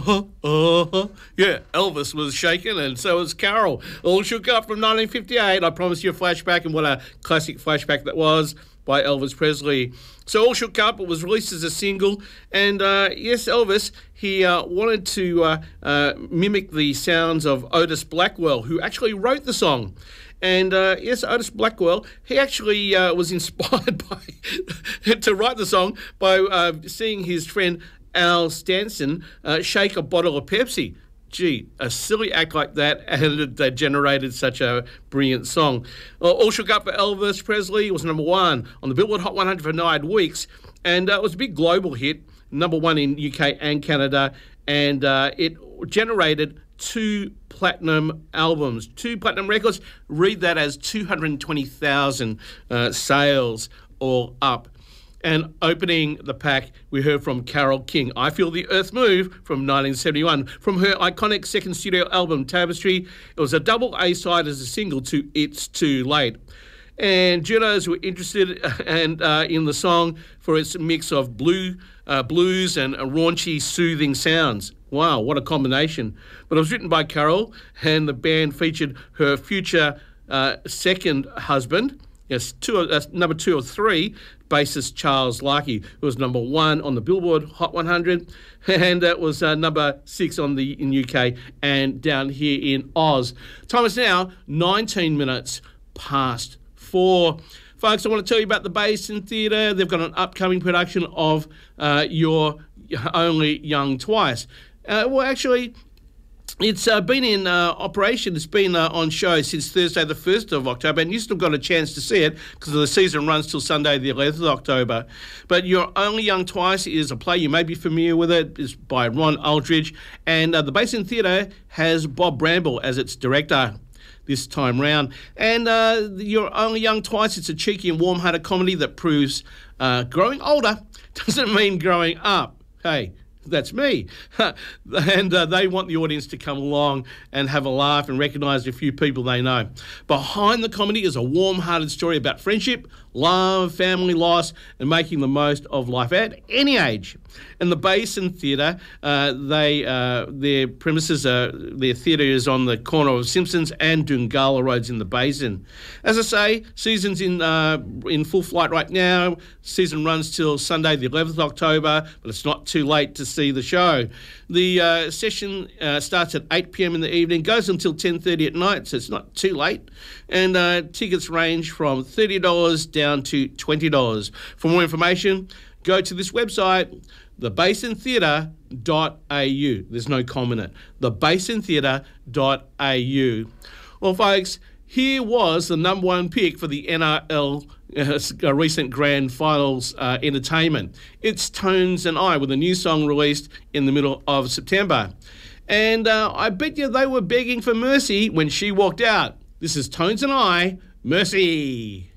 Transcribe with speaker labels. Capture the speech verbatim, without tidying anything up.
Speaker 1: Uh-huh. Yeah, Elvis was shaken and so was Carol. All Shook Up from nineteen fifty-eight. I promise you a flashback, and what a classic flashback that was by Elvis Presley. So All Shook Up, it was released as a single, and uh, yes, Elvis, he uh, wanted to uh, uh, mimic the sounds of Otis Blackwell, who actually wrote the song. And uh, yes, Otis Blackwell, he actually uh, was inspired by to write the song by uh, seeing his friend Al Stanson uh, shake a bottle of Pepsi. Gee, a silly act like that, and they generated such a brilliant song. Uh, All Shook Up for Elvis Presley was number one on the Billboard Hot one hundred for nine weeks, and uh, it was a big global hit, number one in U K and Canada, and uh, it generated two platinum albums, two platinum records. Read that as two hundred twenty thousand uh, sales all up. And opening the pack, we heard from Carole King, I Feel the Earth Move from nineteen seventy-one. From her iconic second studio album, Tapestry, it was a double A-side as a single to It's Too Late. And journos were interested and uh, in the song for its mix of blue, uh, blues and raunchy, soothing sounds. Wow, what a combination. But it was written by Carole, and the band featured her future uh, second husband, yes, two, uh, number two or three, bassist Charles Larkey, who was number one on the Billboard Hot one hundred, and that was uh, number six on the in U K and down here in Oz. Time is now nineteen minutes past four. Folks, I want to tell you about the Basin Theatre. They've got an upcoming production of uh, You're Only Young Twice. Uh, well, actually, it's uh, been in uh, operation. It's been uh, on show since Thursday the first of October, and you've still got a chance to see it because the season runs till Sunday the eleventh of October. But You're Only Young Twice is a play. You may be familiar with it. It's by Ron Aldridge, and uh, the Basin Theatre has Bob Bramble as its director this time round. And uh, You're Only Young Twice, it's a cheeky and warm-hearted comedy that proves uh, growing older doesn't mean growing up. Hey, that's me. And uh, they want the audience to come along and have a laugh and recognise a few people they know. Behind the comedy is a warm-hearted story about friendship, love, family loss, and making the most of life at any age. And the Basin Theatre, uh, they uh, their premises, are, their theatre is on the corner of Simpsons and Dungala Roads in the Basin. As I say, season's in uh, in full flight right now. Season runs till Sunday the eleventh of October, but it's not too late to see the show. The uh, session uh, starts at eight p m in the evening, goes until ten thirty at night, so it's not too late. And uh, tickets range from thirty dollars down to twenty dollars. For more information, go to this website, the basin theatre dot a u. There's no com in it. the basin theatre dot a u. Well, folks, here was the number one pick for the N R L uh, recent grand finals uh, entertainment. It's Tones and I, with a new song released in the middle of September. And uh, I bet you they were begging for mercy when she walked out. This is Tones and I, Mercy.